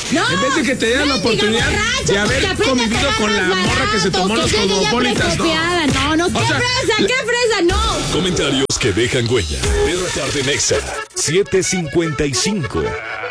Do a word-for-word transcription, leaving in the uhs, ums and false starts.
No, en vez de que te dieran la oportunidad borracho, de haber convivido con la morra que se tomó los cosmopolitas, no. No, no, qué O sea, fresa, qué fresa, no. Comentarios que dejan huella. De la tarde en Exa siete cincuenta y cinco.